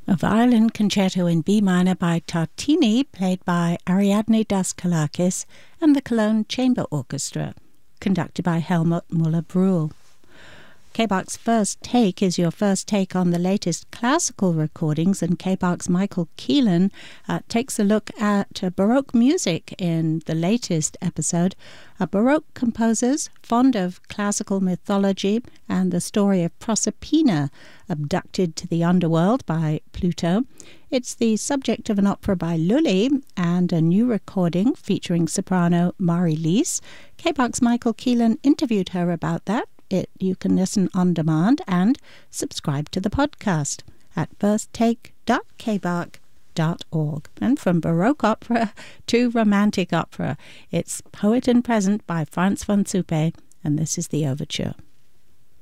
A violin concerto in B minor by Tartini, played by Ariadne Daskalakis and the Cologne Chamber Orchestra, conducted by Helmut Müller-Brühl. K-Bach's First Take is your first take on the latest classical recordings, and K-Bach's Michael Keelan takes a look at Baroque music in the latest episode. Baroque composers fond of classical mythology and the story of Proserpina, abducted to the underworld by Pluto. It's the subject of an opera by Lully and a new recording featuring soprano Mari Lees. K-Bach's Michael Keelan interviewed her about that. You can listen on demand and subscribe to the podcast at firsttake.kbach.org. And from Baroque opera to Romantic opera, it's Poet and Present by Franz von Suppe, and this is the overture.